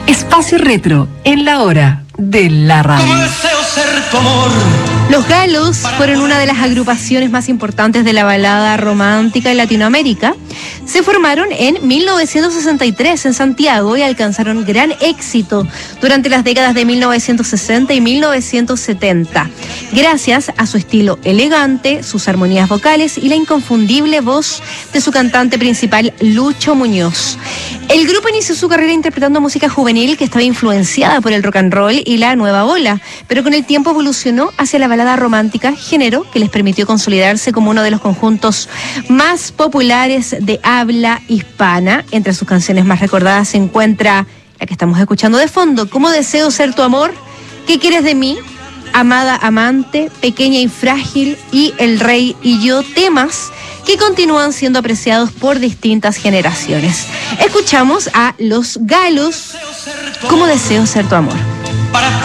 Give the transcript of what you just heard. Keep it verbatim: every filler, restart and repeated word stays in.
Espacio Retro, en la hora de la radio. Como deseo ser tu amor. Los Galos fueron una de las agrupaciones más importantes de la balada romántica en Latinoamérica. Se formaron en mil novecientos sesenta y tres en Santiago y alcanzaron gran éxito durante las décadas de mil novecientos sesenta y mil novecientos setenta, gracias a su estilo elegante, sus armonías vocales y la inconfundible voz de su cantante principal, Lucho Muñoz. El grupo inició su carrera interpretando música juvenil que estaba influenciada por el rock and roll y la nueva ola, pero con el tiempo evolucionó hacia la balada romántica, género que les permitió consolidarse como uno de los conjuntos más populares de habla hispana. Entre sus canciones más recordadas se encuentra la que estamos escuchando de fondo, Cómo deseo ser tu amor, ¿Qué quieres de mí?, Amada amante, Pequeña y frágil y El rey y yo, temas que continúan siendo apreciados por distintas generaciones. Escuchamos a Los Galos, Cómo deseo ser tu amor. Para